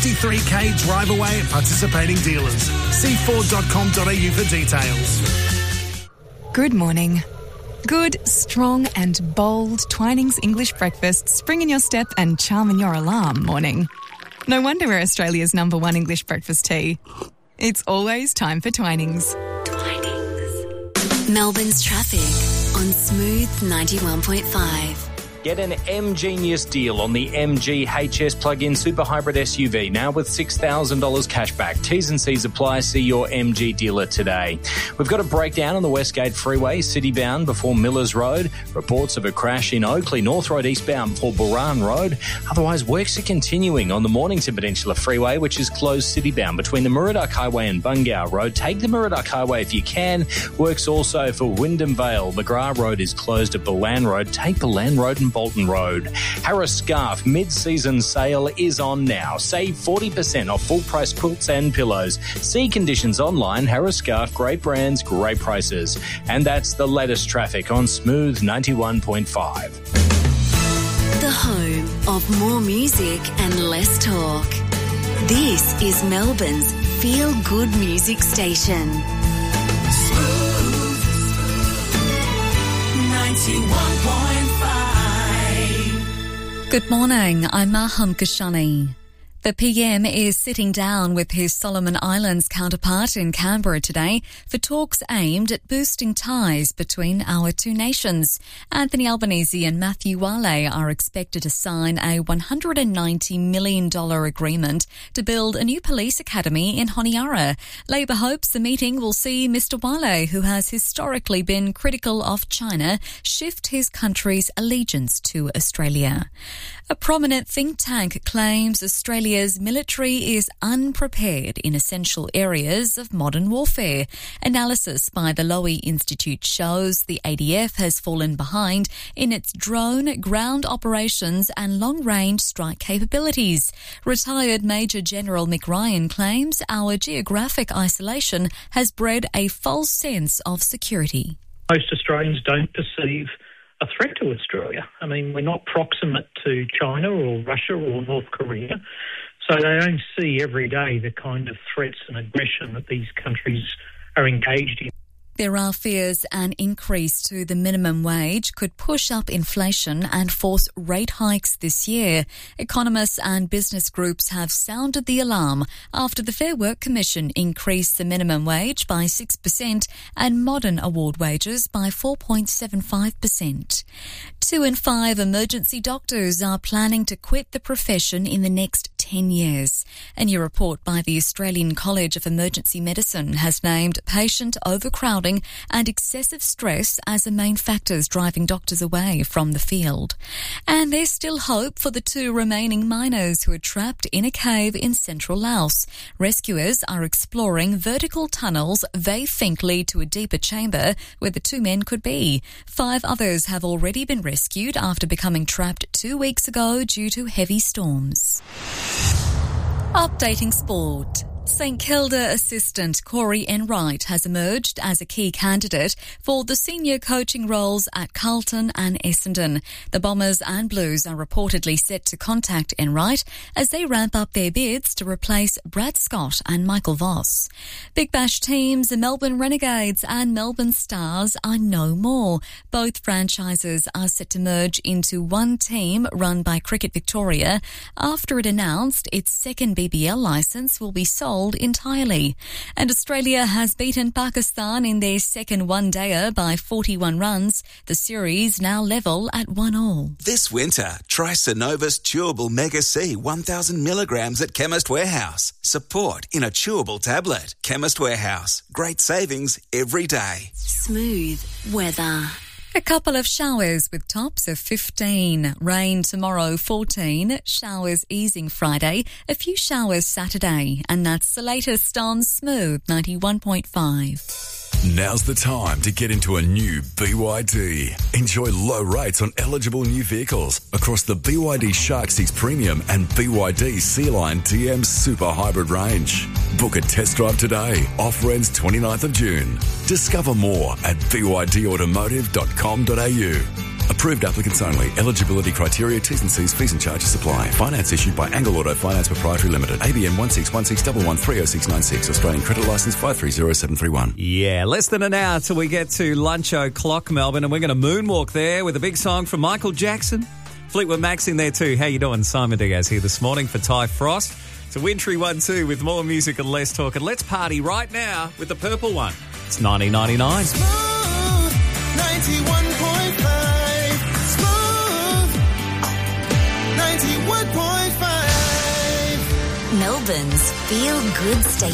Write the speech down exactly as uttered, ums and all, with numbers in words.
fifty-three K drive away at participating dealers. See ford dot com dot a u for details. Good morning. Good, strong and bold Twinings English breakfast spring in your step and charm in your alarm morning. No wonder we're Australia's number one English breakfast tea. It's always time for Twinings. Twinings. Melbourne's traffic on Smooth ninety-one point five. Get an M-Genius deal on the M G H S plug-in super hybrid S U V now with six thousand dollars cash back. T's and C's apply. See your M G dealer today. We've got a breakdown on the Westgate Freeway, city-bound before Millers Road. Reports of a crash in Oakley, North Road eastbound before Buran Road. Otherwise, works are continuing on the Mornington Peninsula Freeway, which is closed city-bound between the Murdoch Highway and Bungow Road. Take the Murdoch Highway if you can. Works also for Wyndham Vale. McGrath Road is closed at Bolan Road. Take Bolan Road and Bolton Road. Harris Scarf mid-season sale is on now. Save forty percent off full-price quilts and pillows. See conditions online. Harris Scarf, great brands, great prices. And that's the latest traffic on Smooth ninety-one point five. The home of more music and less talk. This is Melbourne's feel-good music station. Smooth ninety-one point five. Good morning, I'm Maham Kashani. The P M is sitting down with his Solomon Islands counterpart in Canberra today for talks aimed at boosting ties between our two nations. Anthony Albanese and Matthew Wale are expected to sign a one hundred ninety million dollars agreement to build a new police academy in Honiara. Labor hopes the meeting will see Mister Wale, who has historically been critical of China, shift his country's allegiance to Australia. A prominent think tank claims Australia's military is unprepared in essential areas of modern warfare. Analysis by the Lowy Institute shows the A D F has fallen behind in its drone, ground operations and long-range strike capabilities. Retired Major General Mick Ryan claims our geographic isolation has bred a false sense of security. Most Australians don't perceive a threat to Australia. I mean, we're not proximate to China or Russia or North Korea, so they don't see every day the kind of threats and aggression that these countries are engaged in. There are fears an increase to the minimum wage could push up inflation and force rate hikes this year. Economists and business groups have sounded the alarm after the Fair Work Commission increased the minimum wage by six percent and modern award wages by four point seven five percent. Two in five emergency doctors are planning to quit the profession in the next ten years. A new report by the Australian College of Emergency Medicine has named patient overcrowding and excessive stress as the main factors driving doctors away from the field. And there's still hope for the two remaining miners who are trapped in a cave in central Laos. Rescuers are exploring vertical tunnels they think lead to a deeper chamber where the two men could be. Five others have already been rescued after becoming trapped two weeks ago due to heavy storms. Updating sport. St Kilda assistant Corey Enright has emerged as a key candidate for the senior coaching roles at Carlton and Essendon. The Bombers and Blues are reportedly set to contact Enright as they ramp up their bids to replace Brad Scott and Michael Voss. Big Bash teams, the Melbourne Renegades and Melbourne Stars, are no more. Both franchises are set to merge into one team run by Cricket Victoria after it announced its second B B L licence will be sold entirely. And Australia has beaten Pakistan in their second one-dayer by forty-one runs. The series now level at one all. This winter, try Synovus Chewable Mega C one thousand milligrams at Chemist Warehouse. Support in a chewable tablet. Chemist Warehouse. Great savings every day. Smooth weather. A couple of showers with tops of fifteen. Rain tomorrow, fourteen. Showers easing Friday. A few showers Saturday. And that's the latest on Smooth ninety-one point five. Now's the time to get into a new B Y D. Enjoy low rates on eligible new vehicles across the B Y D Shark six Premium and B Y D Sea Line T M Super Hybrid range. Book a test drive today. Offer ends twenty-ninth of June. Discover more at b y d automotive dot com dot a u. Approved applicants only. Eligibility criteria, T's and C's, fees and charges apply. Finance issued by Angle Auto Finance Proprietary Limited. A B N one six one six one one three oh six nine six. Australian credit licence five three zero seven three one. Yeah, less than an hour till we get to Lunch O'Clock, Melbourne, and we're going to moonwalk there with a big song from Michael Jackson. Fleetwood Mac's in there too. How you doing? Simon Diaz here this morning for Ty Frost. It's a wintry one too with more music and less talk. And let's party right now with the purple one. It's nineteen ninety-nine. Smooth ninety-one point five. Smooth ninety-one point five. Melbourne's Feel Good Station.